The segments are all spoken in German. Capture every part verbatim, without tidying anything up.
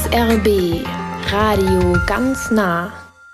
R B Radio ganz nah.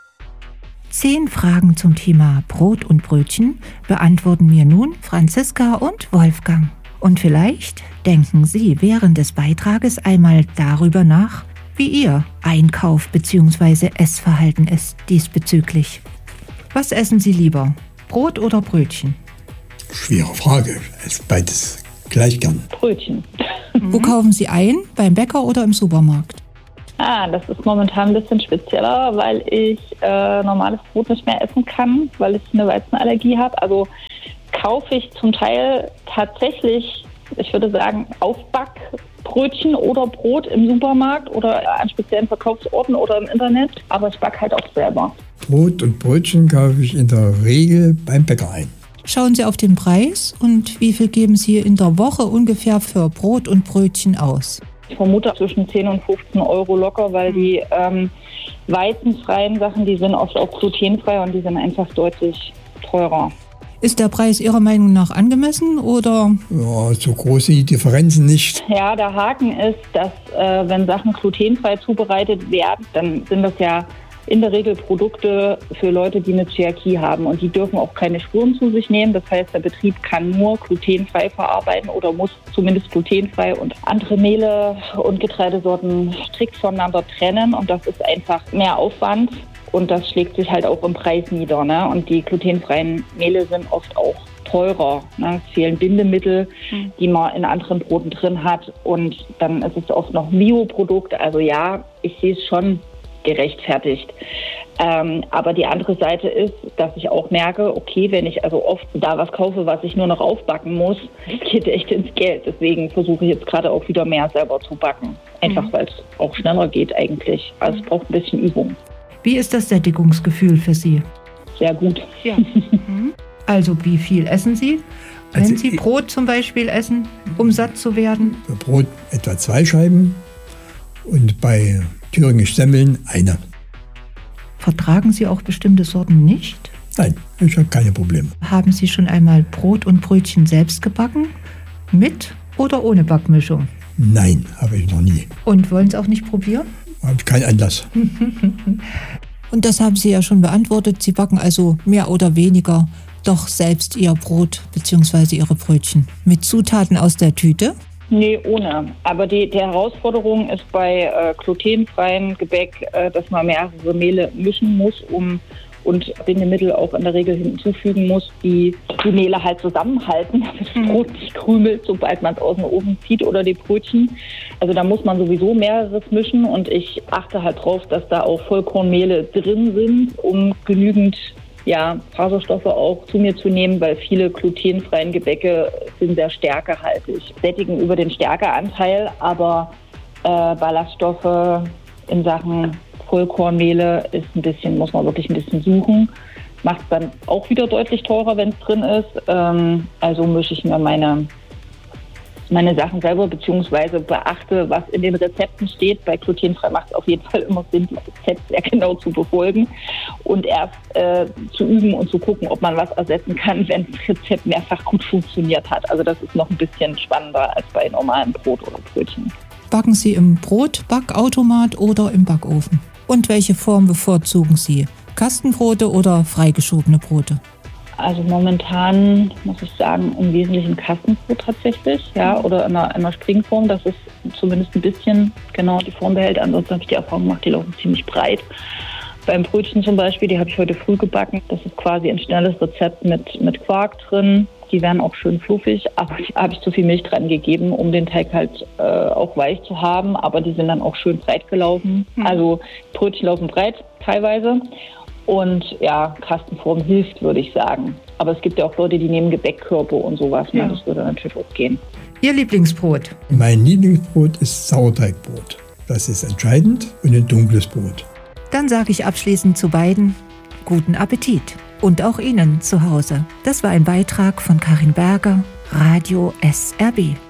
Zehn Fragen zum Thema Brot und Brötchen beantworten mir nun Franziska und Wolfgang. Und vielleicht denken Sie während des Beitrages einmal darüber nach, wie Ihr Einkauf- bzw. Essverhalten ist diesbezüglich. Was essen Sie lieber, Brot oder Brötchen? Schwere Frage, ist beides gleich gern. Brötchen. Mhm. Wo kaufen Sie ein, beim Bäcker oder im Supermarkt? Ah, das ist momentan ein bisschen spezieller, weil ich äh, normales Brot nicht mehr essen kann, weil ich eine Weizenallergie habe. Also kaufe ich zum Teil tatsächlich, ich würde sagen, Aufbackbrötchen oder Brot im Supermarkt oder an speziellen Verkaufsorten oder im Internet. Aber ich backe halt auch selber. Brot und Brötchen kaufe ich in der Regel beim Bäcker ein. Schauen Sie auf den Preis und wie viel geben Sie in der Woche ungefähr für Brot und Brötchen aus? Ich vermute zwischen zehn und fünfzehn Euro locker, weil die ähm, weizenfreien Sachen, die sind oft auch glutenfrei und die sind einfach deutlich teurer. Ist der Preis Ihrer Meinung nach angemessen oder? Ja, so groß sind die Differenzen nicht. Ja, der Haken ist, dass äh, wenn Sachen glutenfrei zubereitet werden, dann sind das ja in der Regel Produkte für Leute, die eine Zöliakie haben und die dürfen auch keine Spuren zu sich nehmen. Das heißt, der Betrieb kann nur glutenfrei verarbeiten oder muss zumindest glutenfrei und andere Mehle und Getreidesorten strikt voneinander trennen und das ist einfach mehr Aufwand und das schlägt sich halt auch im Preis nieder. Ne? Und die glutenfreien Mehle sind oft auch teurer. Ne? Es fehlen Bindemittel, mhm. die man in anderen Broten drin hat und dann ist es oft noch ein Bioprodukt. Also ja, ich sehe es schon gerechtfertigt. Ähm, aber die andere Seite ist, dass ich auch merke, okay, wenn ich also oft da was kaufe, was ich nur noch aufbacken muss, das geht echt ins Geld. Deswegen versuche ich jetzt gerade auch wieder mehr selber zu backen. Einfach mhm. weil es auch schneller geht eigentlich. Also es braucht ein bisschen Übung. Wie ist das Sättigungsgefühl für Sie? Sehr gut. Ja. Also wie viel essen Sie? Wenn Also Sie Brot zum Beispiel essen, um satt zu werden? Für Brot etwa zwei Scheiben und bei thüringisch Semmeln eine. Vertragen Sie auch bestimmte Sorten nicht? Nein, ich habe keine Probleme. Haben Sie schon einmal Brot und Brötchen selbst gebacken? Mit oder ohne Backmischung? Nein, habe ich noch nie. Und wollen Sie auch nicht probieren? Habe ich keinen Anlass. Und das haben Sie ja schon beantwortet. Sie backen also mehr oder weniger doch selbst Ihr Brot bzw. Ihre Brötchen mit Zutaten aus der Tüte? Nee, ohne. Aber die, die Herausforderung ist bei äh, glutenfreiem Gebäck, äh, dass man mehrere Mehle mischen muss, um und Bindemittel auch in der Regel hinzufügen muss, die die Mehle halt zusammenhalten, damit das Brot nicht krümelt, sobald man es aus dem Ofen zieht oder die Brötchen. Also da muss man sowieso mehreres mischen und ich achte halt drauf, dass da auch Vollkornmehle drin sind, um genügend ja, Faserstoffe auch zu mir zu nehmen, weil viele glutenfreien Gebäcke sind sehr stärkehaltig. Sättigen über den Stärkeanteil, aber äh, Ballaststoffe in Sachen Vollkornmehle ist ein bisschen, muss man wirklich ein bisschen suchen. Macht es dann auch wieder deutlich teurer, wenn es drin ist. Ähm, also mische ich mir meine meine Sachen selber, beziehungsweise beachte, was in den Rezepten steht. Bei glutenfrei macht es auf jeden Fall immer Sinn, das Rezept sehr genau zu befolgen und erst äh, zu üben und zu gucken, ob man was ersetzen kann, wenn das Rezept mehrfach gut funktioniert hat. Also das ist noch ein bisschen spannender als bei normalem Brot oder Brötchen. Backen Sie im Brotbackautomat oder im Backofen? Und welche Form bevorzugen Sie? Kastenbrote oder freigeschobene Brote? Also momentan muss ich sagen, im Wesentlichen Kastenbrot tatsächlich, ja, oder in einer, in einer Springform, dass es zumindest ein bisschen genau die Form behält. Ansonsten habe ich die Erfahrung gemacht, die laufen ziemlich breit. Beim Brötchen zum Beispiel, die habe ich heute früh gebacken. Das ist quasi ein schnelles Rezept mit, mit Quark drin. Die werden auch schön fluffig, aber da habe ich zu viel Milch dran gegeben, um den Teig halt äh, auch weich zu haben. Aber die sind dann auch schön breit gelaufen. Mhm. Also Brötchen laufen breit teilweise. Und ja, Kastenform hilft, würde ich sagen. Aber es gibt ja auch Leute, die nehmen Gebäckkörper und sowas. Ja. Das würde natürlich auch gehen. Ihr Lieblingsbrot? Mein Lieblingsbrot ist Sauerteigbrot. Das ist entscheidend und ein dunkles Brot. Dann sage ich abschließend zu beiden guten Appetit. Und auch Ihnen zu Hause. Das war ein Beitrag von Karin Berger, Radio S R B.